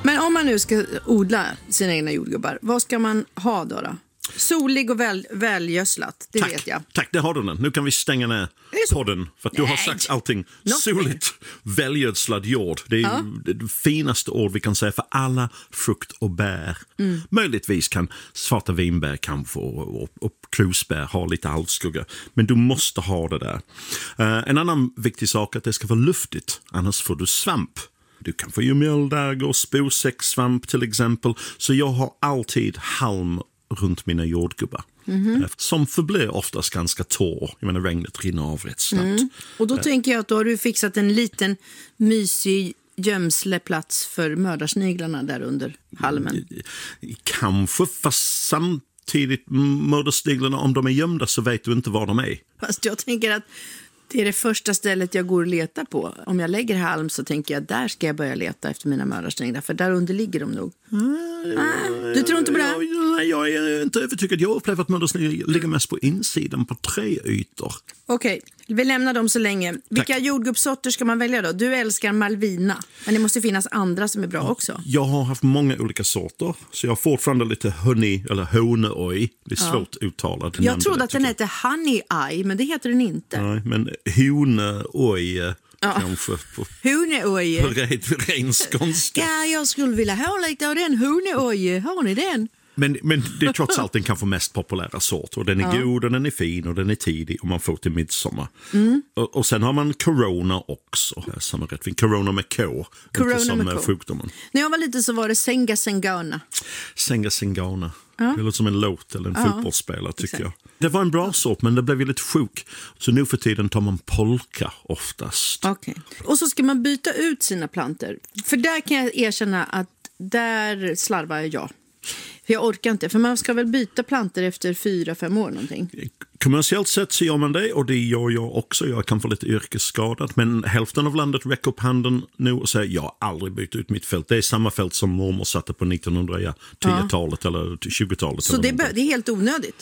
Men om man nu ska odla sina egna jordgubbar, vad ska man ha då? Solig och välgödslat, det vet jag. Tack, det har du den. Nu kan vi stänga ner podden för att du har sagt allting. Soligt, välgödslad jord. Det är det finaste ord vi kan säga för alla frukt och bär. Möjligtvis kan svarta vinbär kanske och krusbär ha lite halvskugga. Men du måste ha det där. En annan viktig sak är att det ska vara luftigt, annars får du svamp. Du kan få ju mjöldagg och sposäcksvamp till exempel. Så jag har alltid halm runt mina jordgubbar. Som förblir oftast ganska torr. Jag menar, regnet rinner av rätt snabbt. Och då tänker jag att då har du fixat en liten mysig gömsleplats för mördarsniglarna där under halmen. Kanske, fast samtidigt mördarsniglarna, om de är gömda så vet du inte var de är. Fast jag tänker att det är det första stället jag går och letar på. Om jag lägger halm så tänker jag där ska jag börja leta efter mina mördarsniglar. För där under ligger de nog. Du tror inte på det? Jag är inte övertygad. Jag upplever att mördarsniglar ligger mest på insidan på träytor. Okej, vi lämnar dem så länge. Vilka jordgubbssorter ska man välja då? Du älskar Malvina. Men det måste finnas andra som är bra också. Jag har haft många olika sorter. Så jag har fortfarande lite honeoj. Det är svårt uttalat. Jag trodde att den hette honey eye, men det heter den inte. Nej, men honeoj kanske på ren skånska. Ja, jag skulle vilja ha lite av den honeoj. Har ni den? Men det är trots allt den kanske mest populära sort. Och den är god och den är fin och den är tidig och man får till midsommar. Och sen har man Corona också. Som är rätt fin. Corona med K. Corona inte som med K. sjukdomen. När jag var liten så var det Senga Sengana. Senga Sengana. Det låter som en låt eller en fotbollsspelare tycker jag. Det var en bra sort men det blev ju lite sjuk. Så nu för tiden tar man polka oftast. Okej. Och så ska man byta ut sina planter. För där kan jag erkänna att där slarvar jag. För jag orkar inte. För man ska väl byta planter efter 4-5 år någonting. Kommersiellt sett så gör man det och det gör jag också. Jag kan få lite yrkesskadat men hälften av landet räcker upp handen nu och säger jag har aldrig bytt ut mitt fält. Det är samma fält som mormor satte på 1910-talet eller 20-talet. Så det är helt onödigt?